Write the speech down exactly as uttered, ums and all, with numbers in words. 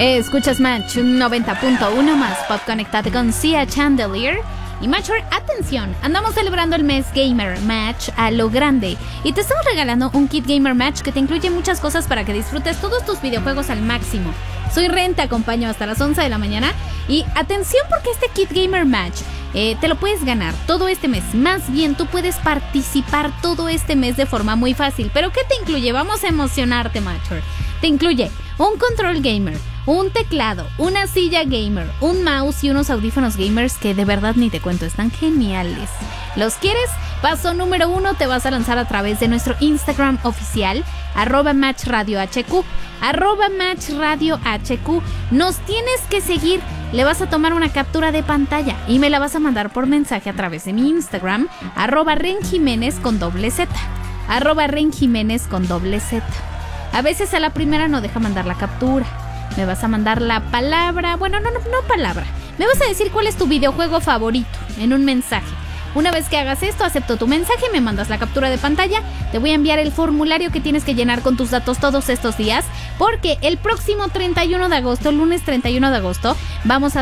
Eh, escuchas Match noventa punto uno más Pop conectado con Sia Chandelier. Y Matcher, atención, andamos celebrando el mes Gamer Match a lo grande y te estamos regalando un kit Gamer Match que te incluye muchas cosas para que disfrutes todos tus videojuegos al máximo. Soy Ren, te acompaño hasta las once de la mañana y atención porque este kit Gamer Match eh, te lo puedes ganar todo este mes. Más bien, tú puedes participar todo este mes de forma muy fácil. ¿Pero qué te incluye? Vamos a emocionarte, Matcher. Te incluye un control gamer, un teclado, una silla gamer, un mouse y unos audífonos gamers que de verdad ni te cuento, están geniales. ¿Los quieres? Paso número uno, te vas a lanzar a través de nuestro Instagram oficial, arroba matchradiohq, arroba matchradiohq. Nos tienes que seguir, le vas a tomar una captura de pantalla y me la vas a mandar por mensaje a través de mi Instagram, arroba renjiménez con doble z, arroba renjiménez con doble z. A veces a la primera no deja mandar la captura. Me vas a mandar la palabra, bueno, no, no, no palabra. Me vas a decir cuál es tu videojuego favorito en un mensaje. Una vez que hagas esto, acepto tu mensaje, me mandas la captura de pantalla. Te voy a enviar el formulario que tienes que llenar con tus datos todos estos días, porque el próximo treinta y uno de agosto, lunes treinta y uno de agosto, vamos a